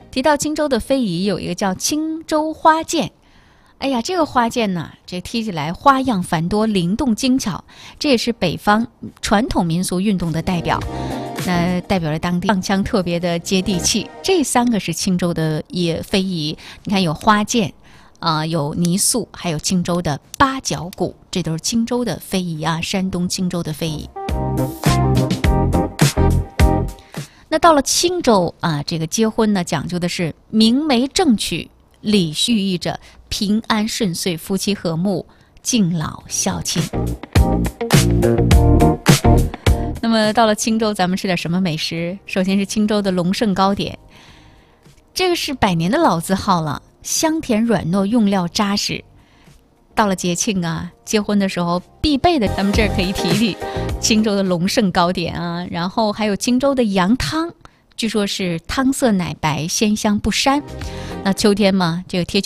提到青州的非遗，有一个叫青州花剑。哎呀，这个花剑呢，这踢起来花样繁多，灵动精巧，这也是北方传统民俗运动的代表。那代表了当地唱腔特别的接地气。这3个是青州的非遗，你看有花剑，有泥塑，还有青州的八角鼓，这都是青州的非遗啊，山东青州的非遗。那到了青州啊，这个结婚呢，讲究的是明媒正娶，礼寓意着平安顺遂、夫妻和睦、敬老孝亲。那么到了青州，咱们吃点什么美食？首先是青州的龙盛糕点，这个是百年的老字号了，香甜软糯，用料扎实。到了节庆啊，结婚的时候必备的，咱们这儿可以提提青州的龙盛糕点啊，然后还有青州的羊汤，据说是汤色奶白，鲜香不膻。那秋天嘛，这个贴